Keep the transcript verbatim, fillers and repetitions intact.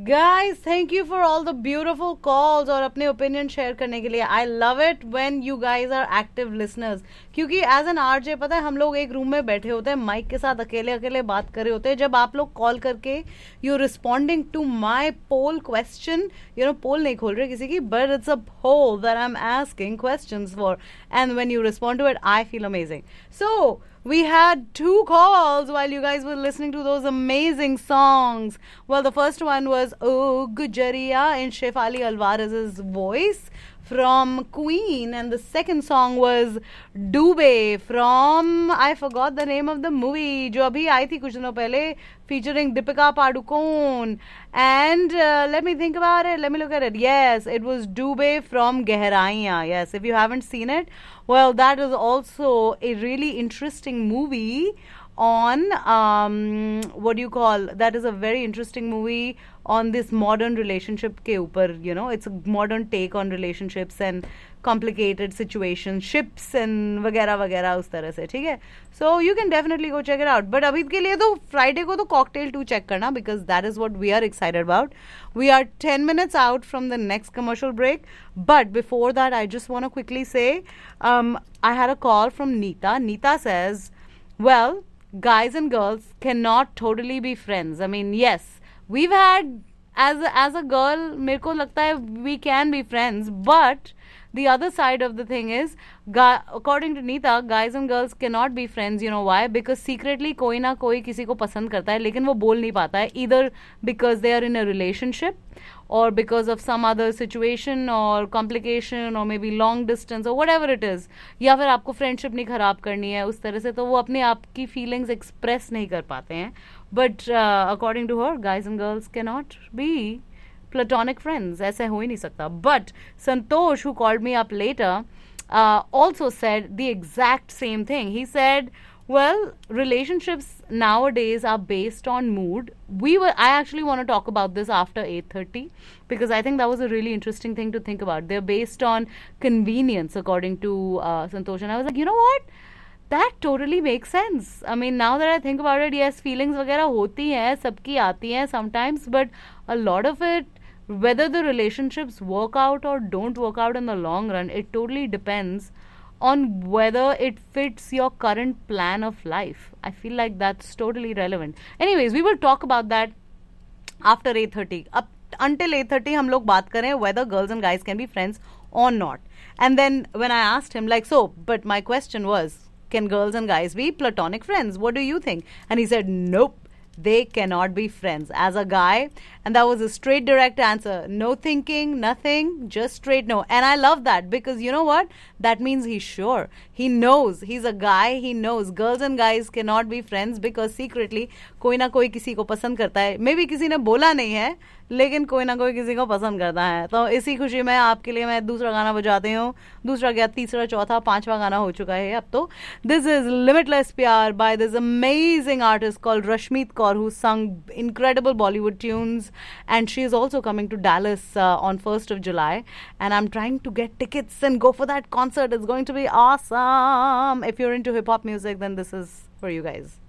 Guys, thank you for all the beautiful calls और अपने opinion share करने के लिए. I love it when you guys are active listeners. क्योंकि as an R J पता है हम लोग एक रूम में बैठे होते हैं माइक के साथ अकेले अकेले बात कर रहे होते हैं. जब आप लोग कॉल करके you're responding to my poll question, you know poll नहीं खोल रहे किसी की, but it's a poll that I'm asking questions for, and when you respond to it, I feel amazing. So we had two calls while you guys were listening to those amazing songs. Well, the first one was Oh Gujariya in Shefali Alvarez's voice from Queen, and the second song was Dube from, I forgot the name of the movie जो अभी आई थी कुछ दिनों पहले, featuring Deepika Padukone. And uh, let me think about it, let me look at it. Yes, it was Dube from Gehraiyan. Yes, if you haven't seen it, well, that is also a really interesting movie on um, what do you call, that is a very interesting movie on this modern relationship ke upar, you know, it's a modern take on relationships and complicated situations, ships and वगैरह वगैरह उस तरह से, ठीक है. So you can definitely go check it out. But अभी के लिए तो Friday को तो Cocktail two check करना, because that is what we are excited about. We are ten minutes out from the next commercial break. But before that, I just want to quickly say, um, I had a call from Neeta. Neeta says, well, guys and girls cannot totally be friends. I mean, yes, we've had, as a, as a girl, मेरे को लगता है we can be friends, but the other side of the thing is, guy, according to Neeta, guys and girls cannot be friends. You know why? Because secretly कोई ना कोई किसी को पसंद करता है, लेकिन वो बोल नहीं पाता है, either because they are in a relationship or because of some other situation or complication or maybe long distance or whatever it is, या फिर आपको friendship नहीं खराब करनी है उस तरह से, तो वो अपने आप की feelings express नहीं कर पाते हैं. But uh, according to her, guys and girls cannot be platonic friends. ऐसे हो ही नहीं सकता. But Santosh, who called me up later, uh, also said the exact same thing. He said, well, relationships nowadays are based on mood. We were, I actually want to talk about this after eight thirty, because I think that was a really interesting thing to think about. They're based on convenience, according to uh, Santosh. And I was like, you know what? That totally makes sense. I mean, now that I think about it, yes, feelings वगैरह होती हैं, सबकी आती हैं sometimes, but a lot of it, whether the relationships work out or don't work out in the long run, it totally depends on whether it fits your current plan of life. I feel like that's totally relevant. Anyways, we will talk about that after eight thirty. Up until eight thirty, हम लोग बात करें whether girls and guys can be friends or not. And then when I asked him, like, so, but my question was, can girls and guys be platonic friends? What do you think? And he said, nope. They cannot be friends. As a guy, and that was a straight direct answer. No thinking, nothing, just straight no. And I love that, because you know what? That means he's sure. He knows. He's a guy. He knows. Girls and guys cannot be friends because secretly कोई ना कोई किसी को पसंद करता है. Maybe किसी ने बोला नहीं है, लेकिन कोई ना कोई किसी को पसंद करता है. तो इसी खुशी में आपके लिए मैं दूसरा गाना बजाती हूँ. दूसरा क्या, तीसरा, चौथा, पांचवा गाना हो चुका है अब तो. This is Limitless Pyar by this amazing artist called Rashmeet Kaur, who sung incredible Bollywood tunes, and she is also coming to Dallas uh, on first of July, and I'm trying to get tickets and go for that concert. It's going to be awesome. If you're into hip hop music, then this is for you guys.